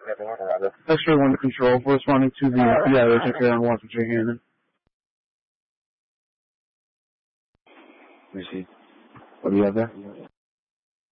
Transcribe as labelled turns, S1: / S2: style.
S1: X-ray 1 to control, responding to the agent there on Watson J. Hannon.
S2: Let me see. What do you have there?